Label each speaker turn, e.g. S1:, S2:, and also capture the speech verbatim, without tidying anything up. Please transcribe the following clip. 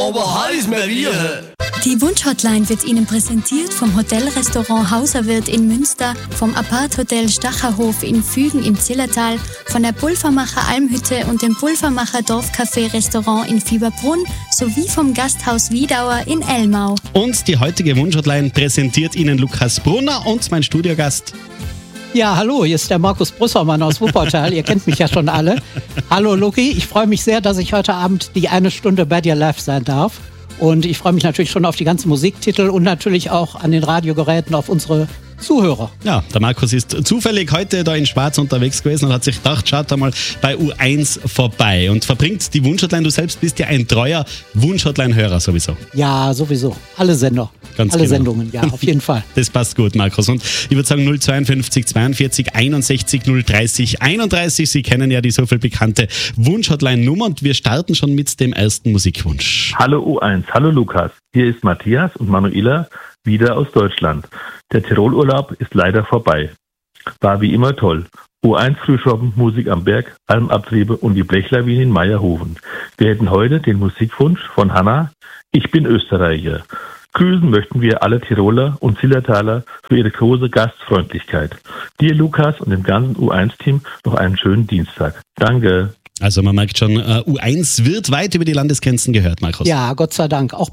S1: aber heiß mehr wir.
S2: Die Wunschhotline wird Ihnen präsentiert vom Hotelrestaurant Hauserwirt in Münster, vom Apart-Hotel Stacherhof in Fügen im Zillertal, von der Pulvermacher Almhütte und dem Pulvermacher Dorfcafé-Restaurant in Fieberbrunn sowie vom Gasthaus Wiedauer in Elmau.
S3: Und die heutige Wunschhotline präsentiert Ihnen Lukas Brunner und mein Studiogast.
S4: Ja, hallo, hier ist der Markus Brüssermann aus Wuppertal. Ihr kennt mich ja schon alle. Hallo Luki, ich freue mich sehr, dass ich heute Abend die eine Stunde bei dir live sein darf. Und ich freue mich natürlich schon auf die ganzen Musiktitel und natürlich auch an den Radiogeräten auf unsere Zuhörer.
S3: Ja, der Markus ist zufällig heute da in Schwarz unterwegs gewesen und hat sich gedacht, schaut einmal bei U eins vorbei und verbringt die Wunschhotline. Du selbst bist ja ein treuer Wunschhotline-Hörer sowieso.
S4: Ja, sowieso. Alle Sender.
S3: Ganz
S4: Alle
S3: genau.
S4: Sendungen, ja, auf jeden Fall.
S3: Das passt gut, Markus. Und ich würde sagen null zweiundfünfzig zweiundvierzig einundsechzig null dreißig einunddreißig. Sie kennen ja die so viel bekannte Wunschhotline-Nummer und wir starten schon mit dem ersten Musikwunsch.
S5: Hallo U eins, hallo Lukas. Hier ist Matthias und Manuela wieder aus Deutschland. Der Tirolurlaub ist leider vorbei. War wie immer toll. U eins Frühschoppen, Musik am Berg, Almabtriebe und die Blechlawine in Meierhofen. Wir hätten heute den Musikwunsch von Hanna, ich bin Österreicher. Grüßen möchten wir alle Tiroler und Zillertaler für ihre große Gastfreundlichkeit. Dir, Lukas, und dem ganzen U eins Team noch einen schönen Dienstag. Danke.
S3: Also man merkt schon, U eins wird weit über die Landesgrenzen gehört, Markus.
S4: Ja, Gott sei Dank. Auch